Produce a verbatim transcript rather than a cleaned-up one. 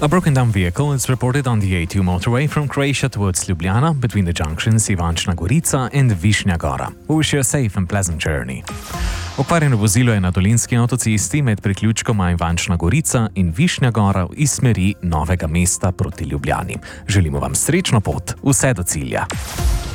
A broken down vehicle is reported on the A two motorway from Croatia towards Ljubljana between the junctions Ivančna Gorica and Višnja Gora. We wish you a safe and pleasant journey. Okvarjeno vozilo je na dolenjski avtocesti med priključkoma Ivančna Gorica in Višnja Gora iz smeri Novega mesta proti Ljubljani. Želimo vam srečno pot, vse do cilja.